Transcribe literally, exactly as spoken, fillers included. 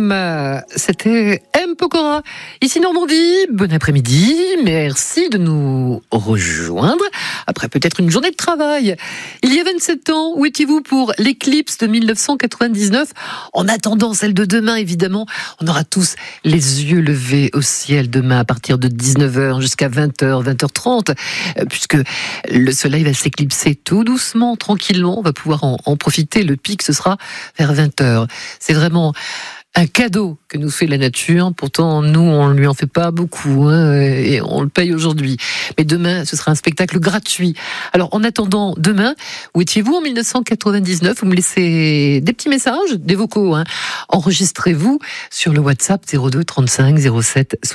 M, c'était M. Pokora. Ici Normandie, bon après-midi, merci de nous rejoindre après peut-être une journée de travail. Il y a vingt-sept ans, où étiez-vous pour l'éclipse de mille neuf cent quatre-vingt-dix-neuf? En attendant celle de demain, évidemment, on aura tous les yeux levés au ciel demain à partir de dix-neuf heures jusqu'à vingt heures, vingt heures trente, puisque le soleil va s'éclipser tout doucement, tranquillement, on va pouvoir en, en profiter. Le pic, ce sera vers vingt heures. C'est vraiment un cadeau que nous fait la nature. Pourtant, nous, on ne lui en fait pas beaucoup, hein, et on le paye aujourd'hui. Mais demain, ce sera un spectacle gratuit. Alors, en attendant, demain, où étiez-vous en mille neuf cent quatre-vingt-dix-neuf? Vous me laissez des petits messages, des vocaux. Hein. Enregistrez-vous sur le WhatsApp zéro deux trente-cinq zéro sept